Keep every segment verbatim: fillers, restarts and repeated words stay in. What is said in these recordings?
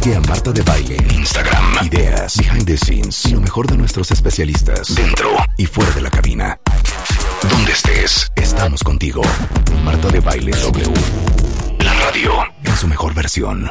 Sigue a Marta de Baile en Instagram. Ideas, behind the scenes y lo mejor de nuestros especialistas dentro y fuera de la cabina. Donde estés, estamos contigo. Marta de Baile W. La radio en su mejor versión.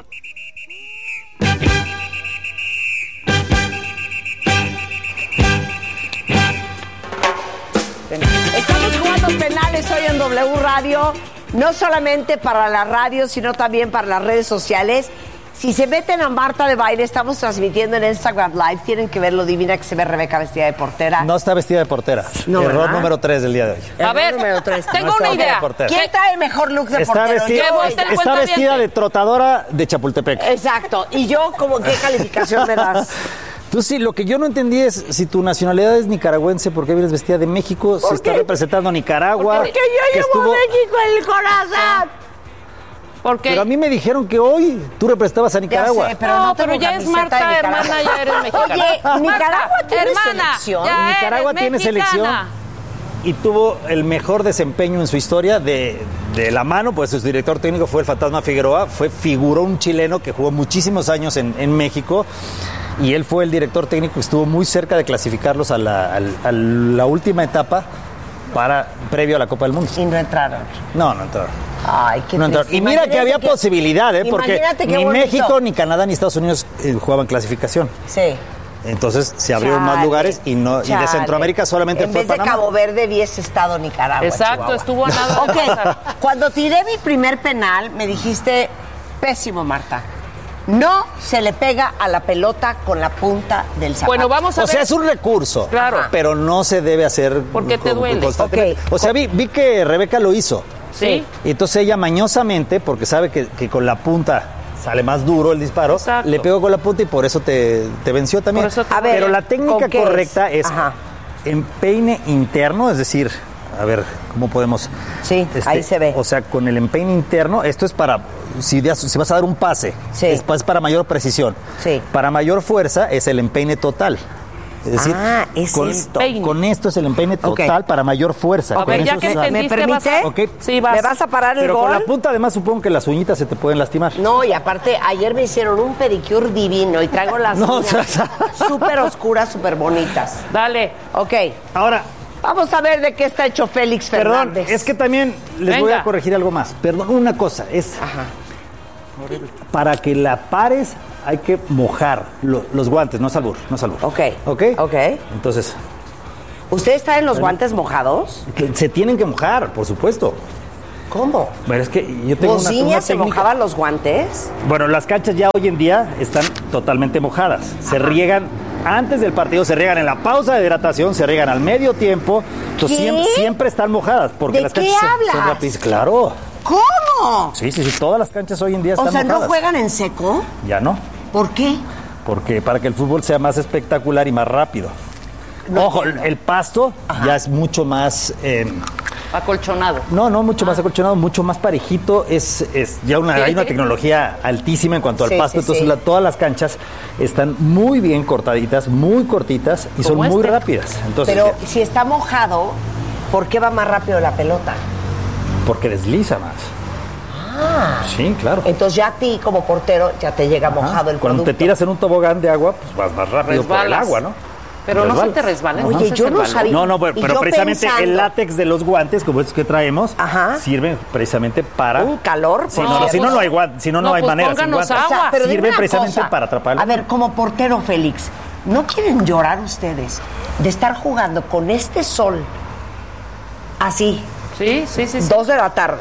Estamos jugando penales hoy en W Radio, no solamente para la radio, sino también para las redes sociales. Si se meten a Marta de Baile, estamos transmitiendo en Instagram Live. Tienen que ver lo divina que se ve Rebeca vestida de portera. No está vestida de portera. No, Error ¿verdad? número tres del día de hoy. A ver, número tres. tengo No está una idea. de portera. ¿Quién trae el mejor look de Está portero? vestida, Yo, hasta el ella. está vestida cuentaviente. de trotadora de Chapultepec. Exacto. ¿Y yo como qué calificación me das? Tú sí, lo que yo no entendí es si tu nacionalidad es nicaragüense, ¿por qué vienes vestida de México? Si ¿Por está qué? representando a Nicaragua. Porque yo que llevo estuvo- a México en el corazón. Porque Pero a mí me dijeron que hoy tú representabas a Nicaragua. Ya sé, pero no, no pero tengo ya es camiseta Marta, de Nicaragua. hermana, ya eres mexicana. Oye, Nicaragua Marta, tiene hermana, selección. ya eres Nicaragua tiene mexicana. selección y tuvo el mejor desempeño en su historia de, de la mano, pues su director técnico fue el Fantasma Figueroa, fue figuró un chileno que jugó muchísimos años en, en México y él fue el director técnico que estuvo muy cerca de clasificarlos a la, al- a la última etapa para previo a la Copa del Mundo. Y no entraron. No, no entraron. Ay, qué No entraron. triste. Y mira que había Imagínate posibilidad, ¿eh? Porque imagínate qué ni bonito. México, ni Canadá, ni Estados Unidos eh, jugaban clasificación. Sí. Entonces se abrieron Chale, más lugares y no y de chale. Centroamérica solamente en fue vez de Panamá. Cabo Verde hubiese estado Nicaragua. Exacto, Chihuahua. estuvo a nada de pasar. Ok, cuando tiré mi primer penal me dijiste, pésimo Marta, no se le pega a la pelota con la punta del zapato. Bueno, vamos a O ver. sea, es un recurso. Claro. Pero no se debe hacer. Porque te con- duele. constantemente. Ok. O sea, vi, vi que Rebeca lo hizo. Sí. Y entonces ella mañosamente, porque sabe que, que con la punta sale más duro el disparo, Exacto. le pegó con la punta y por eso te, te venció también. Por eso te- A ver, pero la técnica ¿con qué es? correcta es, Ajá. empeine interno, es decir, a ver, ¿cómo podemos? Sí, ahí se ve. O sea, con el empeine interno, esto es para, si, das- si vas a dar un pase, Sí. es, pa- es para mayor precisión. Sí. Para mayor fuerza es el empeine total. Es decir, Ah, es con, esto. con esto es el empeine total Ok. para mayor fuerza. A Con ver, ya eso que se- ¿Me entendiste, permite? vas a- Ok. Sí, vas. ¿Me vas a parar el Pero gol? con la punta además supongo que las uñitas se te pueden lastimar. No, y aparte, ayer me hicieron un pedicure divino y traigo las No, uñas o sea, súper oscuras, súper bonitas. Dale. Ok, Ahora, vamos a ver de qué está hecho Félix perdón, Fernández. es que también les voy Venga. a corregir algo más. Perdón, una cosa, es Ajá. para que la pares hay que mojar lo- los guantes, no es albur, no es albur. Ok. ¿Ok? Ok. Entonces, ¿Ustedes traen los guantes mojados? que se tienen que mojar, por supuesto. ¿Cómo? Pero es que yo tengo una, ¿Bociña una se técnica. mojaban los guantes? Bueno, las canchas ya hoy en día están totalmente mojadas. Se riegan antes del partido, se riegan en la pausa de hidratación, se riegan al medio tiempo. Entonces ¿Qué? siempre, siempre están mojadas porque ¿De las qué canchas son- son, hablas? rapidísimas. Claro. ¿Cómo? Sí, sí, sí, todas las canchas hoy en día están O sea, ¿no mojadas. juegan en seco? Ya no, ¿Por qué? porque para que el fútbol sea más espectacular y más rápido. Ojo, el pasto ya es mucho más eh, Acolchonado. no, no, mucho más acolchonado, mucho más parejito. Es, es ya una, hay una tecnología altísima en cuanto al Sí, pasto. sí, Entonces sí. la- todas las canchas están muy bien cortaditas, muy cortitas y son Como muy este. rápidas. Entonces, Pero ya- si está mojado, ¿por qué va más rápido la pelota? porque desliza más. Ah. Sí, claro. Entonces ya a ti como portero ya te llega mojado Ajá. el Cuando producto. te tiras en un tobogán de agua, pues vas más rápido por el Resbalas. agua, ¿no? Pero no se Resbalas. te resbala. Oye, entonces yo el no balón. sabía. No, no, pero, Y pero yo precisamente pensando- el látex de los guantes, como estos que traemos, Ajá. sirven precisamente para... Un calor. Sí, por no, no, si no, cierto. no hay, guan- si no, no, No, hay pues manera. sin pónganos guantes. O sea, agua. pero dime Sirve una precisamente cosa. para atrapar el A ver, como portero, Félix, ¿no quieren llorar ustedes de estar jugando con este sol así, Sí, sí, sí. sí. dos de la tarde,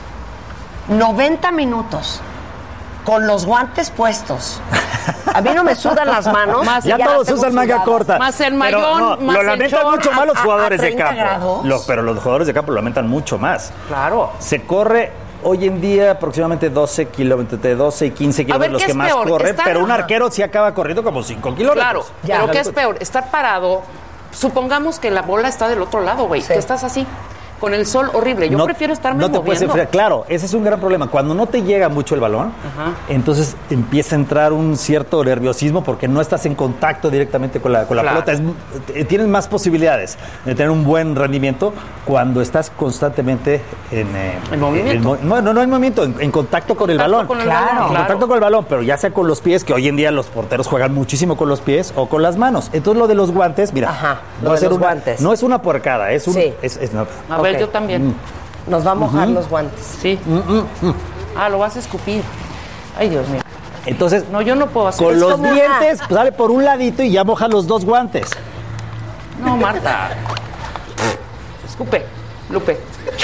noventa minutos, con los guantes puestos? A mí no me sudan las manos. Más- Ya las todos tengo usan manga sudadas. corta. Más el Pero mayón, no, más lo el lamentan short. mucho más los A- a- jugadores a de treinta campo. grados. Los- pero los jugadores de campo lo lamentan mucho más. Claro. Se corre hoy en día aproximadamente doce kilómetros, de doce y quince kilómetros los ¿qué que es más peor? corren, Estar- pero un Ajá. arquero sí acaba corriendo como cinco kilómetros. Claro, Ya. pero ¿qué es peor? Estar parado. Supongamos que la bola está del otro lado, güey. Sí. Que estás así. con el sol horrible. Yo no, prefiero estarme no te moviendo. puedes enfriar. Claro, ese es un gran problema. Cuando no te llega mucho el balón, Ajá. entonces empieza a entrar un cierto nerviosismo porque no estás en contacto directamente con la, con la Claro. pelota. Es, tienes más posibilidades de tener un buen rendimiento cuando estás constantemente en... Eh, ¿En movimiento? en, no, no, no en movimiento, en, en contacto con el Contacto balón. con el Claro. balón, En contacto con el balón, pero ya sea con los pies, que hoy en día los porteros juegan muchísimo con los pies, o con las manos. Entonces lo de los guantes, mira, Ajá, lo voy a de hacer los una- guantes. no es una puercada, es un... Sí. es- es- no. A ver, Ok. yo también. Nos va a mojar los guantes. Sí. Ah, lo vas a escupir. Ay, Dios mío. Entonces, No, yo no puedo hacer con eso. los como una- dientes, pues, sale por un ladito y ya moja los dos guantes. No, Marta. Escupe, Lupe.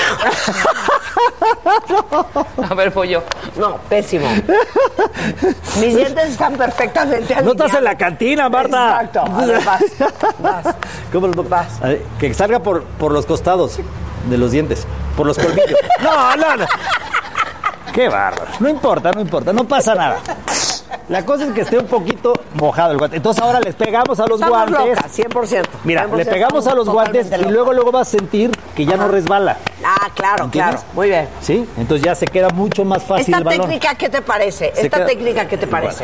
A ver, voy yo. No, pésimo. Mis dientes están perfectamente No estás en la alineados. cantina, Marta. Exacto. A ver, vas, vas. ¿Cómo los- Vas. A ver, que salga por, por los costados de los dientes, por los colmillos. No, no, no. Qué bárbaro. No importa, no importa, no pasa nada. La cosa es que esté un poquito mojado el guante. Entonces ahora les pegamos a los Estamos guantes. locas, cien por ciento. Mira, cien por le ciento pegamos a estamos los guantes y totalmente luego locas. luego vas a sentir que ya no Ajá. resbala. Ah, claro, ¿Entiendes? claro. Muy bien. ¿Sí? Entonces ya se queda mucho más fácil ¿Esta el balón. técnica qué te parece? Se ¿Esta queda- técnica qué te parece?